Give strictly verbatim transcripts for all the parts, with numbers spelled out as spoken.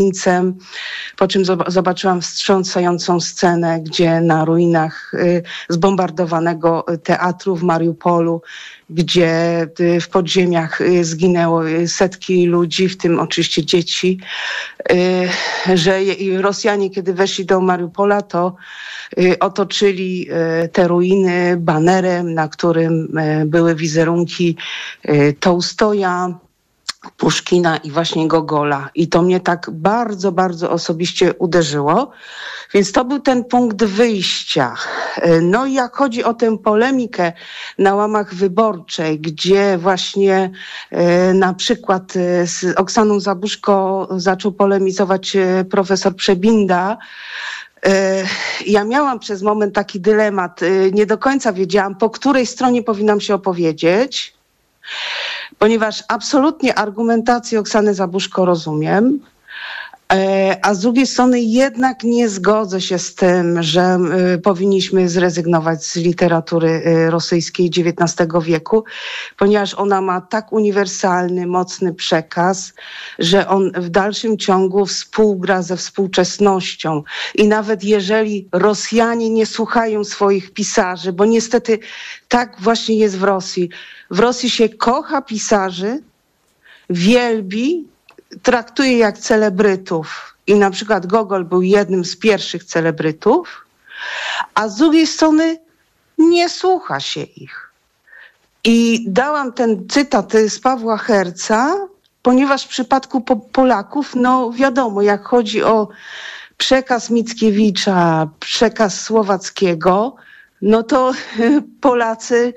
po czym zobaczyłam wstrząsającą scenę, gdzie na ruinach zbombardowanego teatru w Mariupolu, gdzie w podziemiach zginęło setki ludzi, w tym oczywiście dzieci, że Rosjanie, kiedy weszli do Mariupola, to otoczyli te ruiny banerem, na którym były wizerunki Tołstoja, Puszkina i właśnie Gogola. I to mnie tak bardzo, bardzo osobiście uderzyło. Więc to był ten punkt wyjścia. No i jak chodzi o tę polemikę na łamach Wyborczej, gdzie właśnie e, na przykład e, z Oksaną Zabuszko zaczął polemizować e, profesor Przebinda, e, ja miałam przez moment taki dylemat. E, nie do końca wiedziałam, po której stronie powinnam się opowiedzieć, ponieważ absolutnie argumentację Oksany Zabuszko rozumiem, a z drugiej strony jednak nie zgodzę się z tym, że powinniśmy zrezygnować z literatury rosyjskiej dziewiętnastego wieku, ponieważ ona ma tak uniwersalny, mocny przekaz, że on w dalszym ciągu współgra ze współczesnością. I nawet jeżeli Rosjanie nie słuchają swoich pisarzy, bo niestety tak właśnie jest w Rosji. W Rosji się kocha pisarzy, wielbi, traktuje jak celebrytów. I na przykład Gogol był jednym z pierwszych celebrytów, a z drugiej strony nie słucha się ich. I dałam ten cytat z Pawła Herca, ponieważ w przypadku po- Polaków, no wiadomo, jak chodzi o przekaz Mickiewicza, przekaz Słowackiego, no to Polacy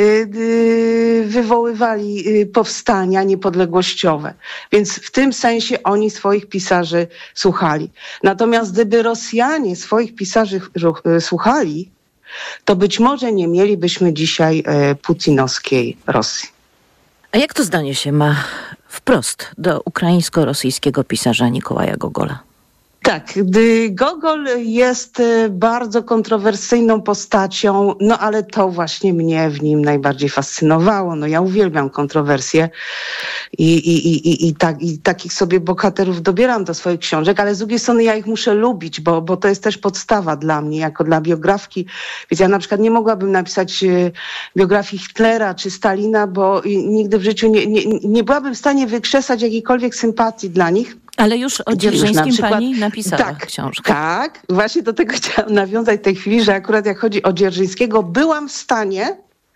wywoływali powstania niepodległościowe. Więc w tym sensie oni swoich pisarzy słuchali. Natomiast gdyby Rosjanie swoich pisarzy słuchali, to być może nie mielibyśmy dzisiaj putinowskiej Rosji. A jak to zdanie się ma wprost do ukraińsko-rosyjskiego pisarza Nikołaja Gogola? Tak, Gogol jest bardzo kontrowersyjną postacią, no ale to właśnie mnie w nim najbardziej fascynowało. No ja uwielbiam kontrowersje i, i, i, i, tak, i takich sobie bohaterów dobieram do swoich książek, ale z drugiej strony ja ich muszę lubić, bo, bo to jest też podstawa dla mnie, jako dla biografki. Więc ja na przykład nie mogłabym napisać biografii Hitlera czy Stalina, bo nigdy w życiu nie, nie, nie byłabym w stanie wykrzesać jakiejkolwiek sympatii dla nich. Ale już o Dzierżyńskim przykład, pani napisała tak, książkę. Tak, właśnie do tego chciałam nawiązać w tej chwili, że akurat jak chodzi o Dzierżyńskiego, byłam w stanie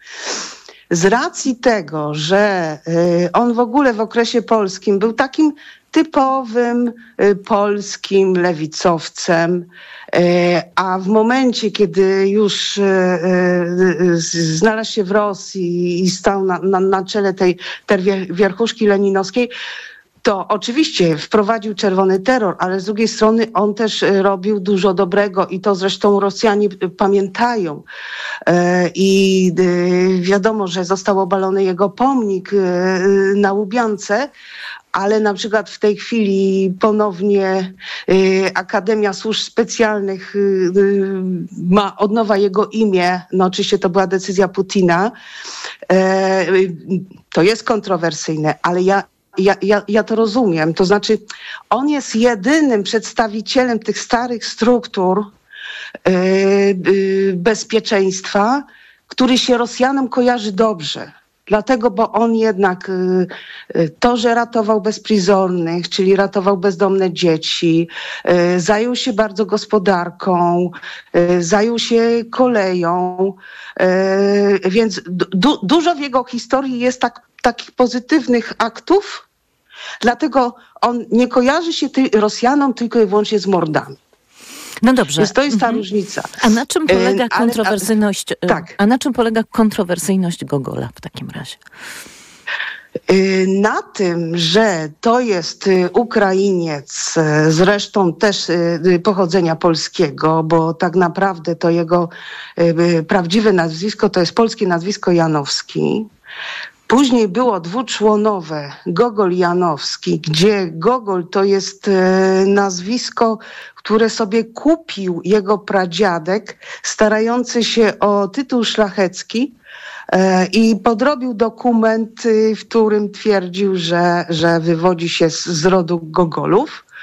z racji tego, że y, on w ogóle w okresie polskim był takim typowym y, polskim lewicowcem, y, a w momencie, kiedy już y, y, znalazł się w Rosji i stał na, na, na czele tej, tej wierchuszki leninowskiej, to oczywiście wprowadził czerwony terror, ale z drugiej strony on też robił dużo dobrego i to zresztą Rosjanie pamiętają. I wiadomo, że został obalony jego pomnik na Łubiance, ale na przykład w tej chwili ponownie y, Akademia Służb Specjalnych y, y, ma od nowa jego imię. No oczywiście to była decyzja Putina. E, y, to jest kontrowersyjne, ale ja Ja, ja, ja to rozumiem. To znaczy, on jest jedynym przedstawicielem tych starych struktur yy, yy, bezpieczeństwa, który się Rosjanom kojarzy dobrze. Dlatego, bo on jednak yy, to, że ratował bezprizornych, czyli ratował bezdomne dzieci, yy, zajął się bardzo gospodarką, yy, zajął się koleją, yy, więc du- dużo w jego historii jest tak takich pozytywnych aktów, dlatego on nie kojarzy się ty- Rosjanom tylko i wyłącznie z mordami. No dobrze. Więc to jest ta mhm. różnica. A na czym polega ale, kontrowersyjność? ale, tak. A na czym polega kontrowersyjność Gogola w takim razie? Na tym, że to jest Ukrainiec, zresztą też pochodzenia polskiego, bo tak naprawdę to jego prawdziwe nazwisko to jest polskie nazwisko Janowski. Później było dwuczłonowe Gogol-Janowski, gdzie Gogol to jest nazwisko, które sobie kupił jego pradziadek, starający się o tytuł szlachecki, i podrobił dokument, w którym twierdził, że, że wywodzi się z, z rodu Gogolów.